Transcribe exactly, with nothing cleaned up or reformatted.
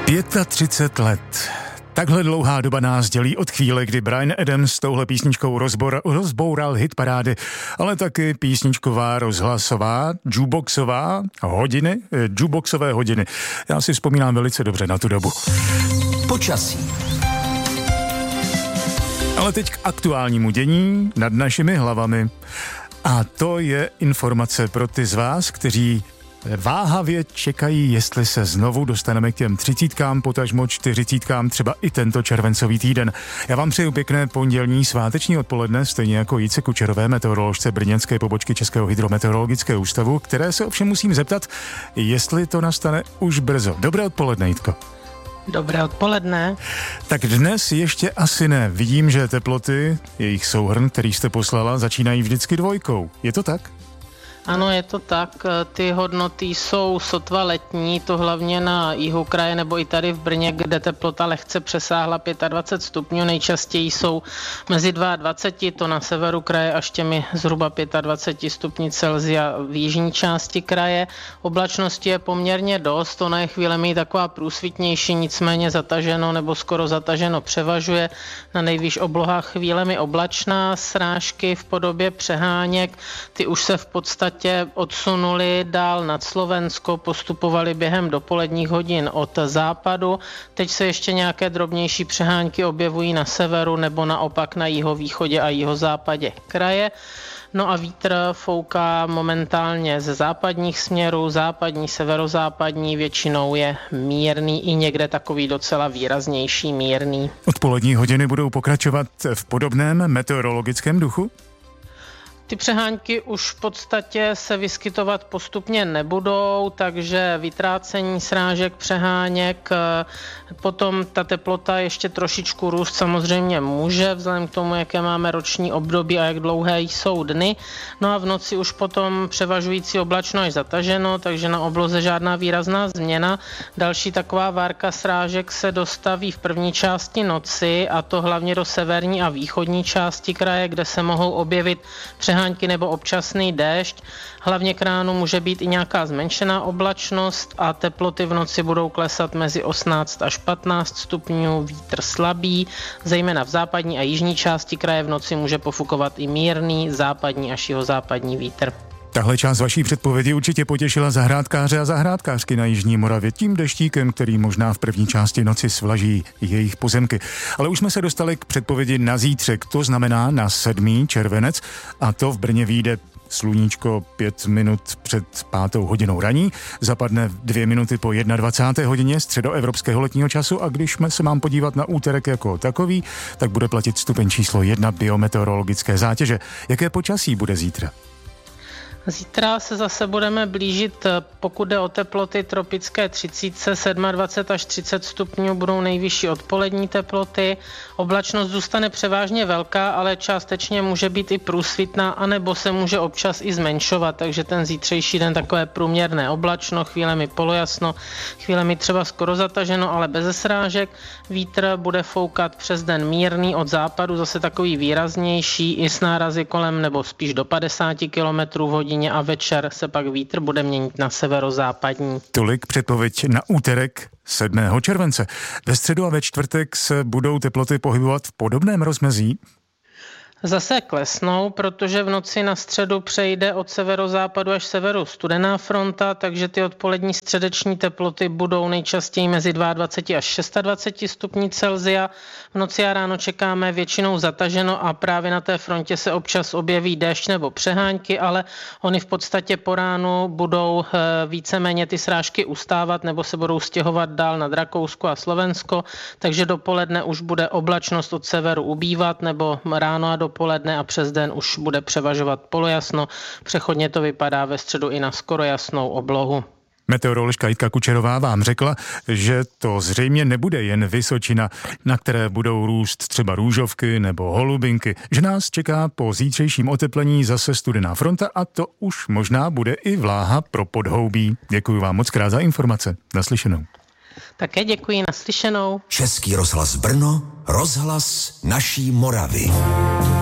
třicet pět let. Takhle dlouhá doba nás dělí od chvíle, kdy Bryan Adams s touhle písničkou rozbor, rozboural hitparády, ale taky písničková, rozhlasová, jukeboxová hodiny, jukeboxové hodiny. Já si vzpomínám velice dobře na tu dobu. Počasí. Ale teď k aktuálnímu dění nad našimi hlavami. A to je informace pro ty z vás, kteří váhavě čekají, jestli se znovu dostaneme k těm třicítkám, potažmo čtyřicítkám, třeba i tento červencový týden. Já vám přeju pěkné pondělní sváteční odpoledne, stejně jako Jitce Kučerové, meteoroložce brněnské pobočky Českého hydrometeorologického ústavu, které se ovšem musím zeptat, jestli to nastane už brzo. Dobré odpoledne, Jitko. Dobré odpoledne. Tak dnes ještě asi ne. Vidím, že teploty, jejich souhrn, který jste poslala, začínají vždycky dvojkou. Je to tak? Ano, je to tak. Ty hodnoty jsou sotva letní, to hlavně na jihu kraje nebo i tady v Brně, kde teplota lehce přesáhla dvacet pět stupňů. Nejčastěji jsou mezi dvacet dva, to na severu kraje až těmi zhruba dvacet pět stupňů Celsia v jižní části kraje. Oblačnosti je poměrně dost, ona je chvílemi taková průsvitnější, nicméně zataženo nebo skoro zataženo převažuje. Na nejvýš oblohách chvílemi oblačná, srážky v podobě přeháněk, ty už se v podstatě odsunuli dál nad Slovensko, postupovali během dopoledních hodin od západu. Teď se ještě nějaké drobnější přehánky objevují na severu nebo naopak na jihovýchodě a jihozápadě kraje. No a vítr fouká momentálně ze západních směrů, západní, severozápadní, většinou je mírný i někde takový docela výraznější mírný. Odpolední hodiny budou pokračovat v podobném meteorologickém duchu? Ty přehánky už v podstatě se vyskytovat postupně nebudou, takže vytrácení srážek, přeháněk, potom ta teplota ještě trošičku růst samozřejmě může, vzhledem k tomu, jaké máme roční období a jak dlouhé jsou dny. No a v noci už potom převažující oblačno až zataženo, takže na obloze žádná výrazná změna. Další taková várka srážek se dostaví v první části noci, a to hlavně do severní a východní části kraje, kde se mohou objevit přehánky nebo občasný déšť. Hlavně k ránu může být i nějaká zmenšená oblačnost a teploty v noci budou klesat mezi osmnáct až patnáct stupňů, vítr slabý, zejména v západní a jižní části kraje v noci může pofukovat i mírný západní až jihozápadní vítr. Tahle část vaší předpovědi určitě potěšila zahrádkáře a zahrádkářky na jižní Moravě tím deštíkem, který možná v první části noci svlaží jejich pozemky. Ale už jsme se dostali k předpovědi na zítřek, to znamená na sedmý červenec, a to v Brně vyjde sluníčko pět minut před pátou hodinou raní, zapadne dvě minuty po dvacáté jedné hodině středoevropského letního času, a když se mám podívat na úterek jako takový, tak bude platit stupeň číslo jedna biometeorologické zátěže. Jaké počasí bude zítra? Zítra se zase budeme blížit, pokud jde o teploty, tropické třicítce, dvacet sedm až třicet stupňů budou nejvyšší odpolední teploty. Oblačnost zůstane převážně velká, ale částečně může být i průsvitná, anebo se může občas i zmenšovat, takže ten zítřejší den takové průměrné oblačno, chvílemi polojasno, chvílemi třeba skoro zataženo, ale bez srážek. Vítr bude foukat přes den mírný od západu, zase takový výraznější, i s nárazy kolem nebo spíš do padesát kilometrů v hodině, a večer se pak vítr bude měnit na severozápadní. Tolik předpověď na úterek sedmého července. Ve středu a ve čtvrtek se budou teploty pohybovat v podobném rozmezí? Zase klesnou, protože v noci na středu přejde od severozápadu až severu studená fronta, takže ty odpolední středeční teploty budou nejčastěji mezi dvacet dva až dvacet šest stupňů Celsia. V noci a ráno čekáme většinou zataženo a právě na té frontě se občas objeví déšť nebo přehánky, ale oni v podstatě po ránu budou víceméně ty srážky ustávat nebo se budou stěhovat dál nad Rakousko a Slovensko, takže dopoledne už bude oblačnost od severu ubývat, nebo ráno a do dopoledne a přes den už bude převažovat polojasno. Přechodně to vypadá ve středu i na skoro jasnou oblohu. Meteoroložka Jitka Kučerová vám řekla, že to zřejmě nebude jen Vysočina, na které budou růst třeba růžovky nebo holubinky, že nás čeká po zítřejším oteplení zase studená fronta, a to už možná bude i vláha pro podhoubí. Děkuji vám moc krát za informace. Naslyšenou. Také děkuji, naslyšenou. Český rozhlas Brno, rozhlas naší Moravy.